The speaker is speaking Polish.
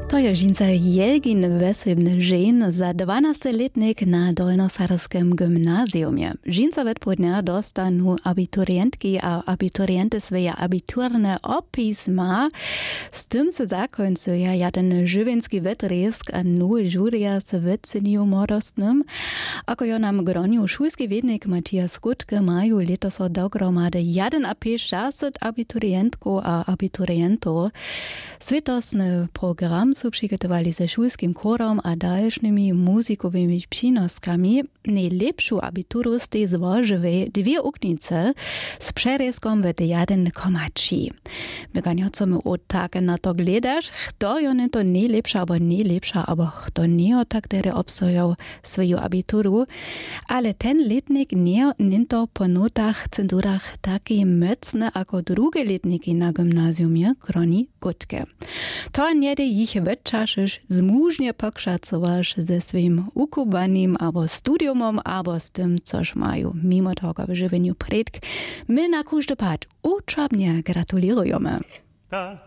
To je žinca Jelgin Vesebny žen za 12-letnik na Dolnosarskem gymnazjumie. Žinca vedpodnia dostanu abiturientki a abiturienty swoje abiturne opisma. Z tym se zakońcuje jeden żywienski wytrysk a nowy żuria z wyceniu młodostnym. Ako jo nam groniu szulski wiednik Matthias Skutke mają letos dogromady 1,6 abiturientków a abiturientów. Svetosny program su przygotowali ze szulskim chorem a dalszymi muzikowymi przynoskami. Najlepszą abituru z tej złożyły dwie uknice z przeryskom w 1,3. My ganiacimy od tak na to gledasz, kto jo nie to najlepsza, albo kto nie tak dere obstoją swoją abituru. Ale ten letnik nie to po notach, cenzurach taki mocny, jako drugie letniki na gimnazjumie, kroni Gutke. To nie ich wyczaszysz, zmużnie pokrzacowasz ze swoim ukubanim albo studiumom, albo z tym, coż mają mimo tego w żywieniu predk. My na każdy pad uczobnie gratulujemy.